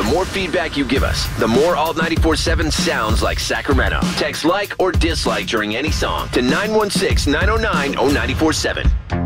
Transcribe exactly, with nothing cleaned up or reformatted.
more feedback you give us, the more Alt ninety-four point seven sounds like Sacramento. Text like or dislike during any song to nine one six, nine oh nine, oh nine four seven.